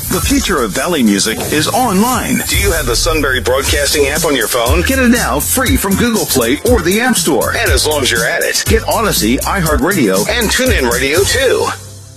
The future of Valley music is online. Do you have the Sunbury Broadcasting app on your phone? Get it now free from Google Play or the App Store. And as long as you're at it, get Odyssey, iHeartRadio, and TuneIn Radio too.